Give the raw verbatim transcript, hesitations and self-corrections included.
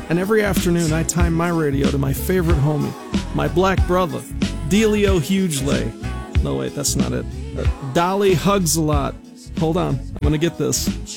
And every afternoon I time my radio to my favorite homie, my black brother, Delio Hughley. No, wait, that's not it. Uh, Dolly Hugs a Lot. Hold on, I'm gonna get this.